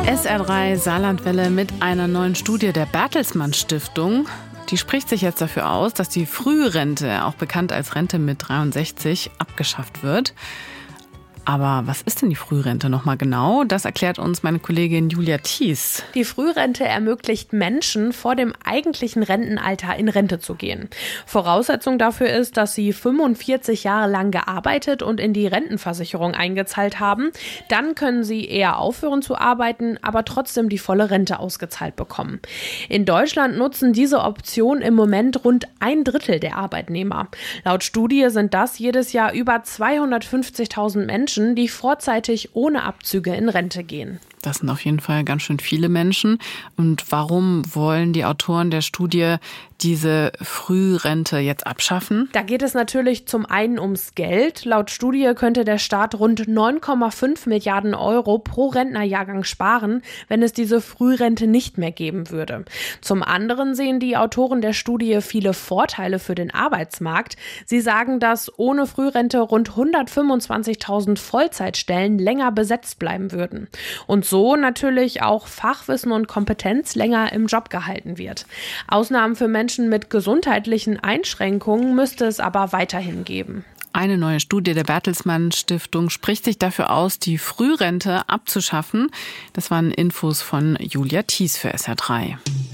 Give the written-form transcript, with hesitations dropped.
SR3 Saarlandwelle mit einer neuen Studie der Bertelsmann Stiftung. Die spricht sich jetzt dafür aus, dass die Frührente, auch bekannt als Rente mit 63, abgeschafft wird. Aber was ist denn die Frührente nochmal genau? Das erklärt uns meine Kollegin Julia Thies. Die Frührente ermöglicht Menschen, vor dem eigentlichen Rentenalter in Rente zu gehen. Voraussetzung dafür ist, dass sie 45 Jahre lang gearbeitet und in die Rentenversicherung eingezahlt haben. Dann können sie eher aufhören zu arbeiten, aber trotzdem die volle Rente ausgezahlt bekommen. In Deutschland nutzen diese Option im Moment rund 1/3 der Arbeitnehmer. Laut Studie sind das jedes Jahr über 250.000 Menschen, die vorzeitig ohne Abzüge in Rente gehen. Das sind auf jeden Fall ganz schön viele Menschen. Und warum wollen die Autoren der Studie diese Frührente jetzt abschaffen? Da geht es natürlich zum einen ums Geld. Laut Studie könnte der Staat rund 9,5 Milliarden Euro pro Rentnerjahrgang sparen, wenn es diese Frührente nicht mehr geben würde. Zum anderen sehen die Autoren der Studie viele Vorteile für den Arbeitsmarkt. Sie sagen, dass ohne Frührente rund 125.000 Vollzeitstellen länger besetzt bleiben würden. Und so natürlich auch Fachwissen und Kompetenz länger im Job gehalten wird. Ausnahmen für Menschen mit gesundheitlichen Einschränkungen müsste es aber weiterhin geben. Eine neue Studie der Bertelsmann Stiftung spricht sich dafür aus, die Frührente abzuschaffen. Das waren Infos von Julia Thies für SR3.